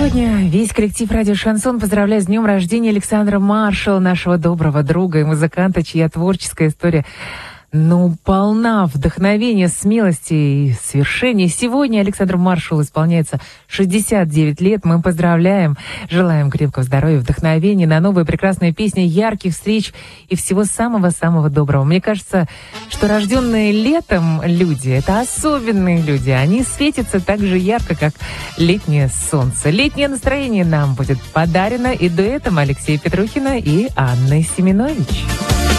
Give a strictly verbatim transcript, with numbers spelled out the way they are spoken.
Сегодня весь коллектив «Радио Шансон» поздравляет с днем рождения Александра Маршала, нашего доброго друга и музыканта, чья творческая история, ну, полна вдохновения, смелости и свершений. Сегодня Александру Маршалу исполняется шестьдесят девять лет. Мы поздравляем, желаем крепкого здоровья, вдохновения на новые прекрасные песни, ярких встреч и всего самого-самого доброго. Мне кажется, что рожденные летом люди — это особенные люди. Они светятся так же ярко, как летнее солнце. Летнее настроение нам будет подарено и дуэтом Алексея Петрухина и Анны Семенович.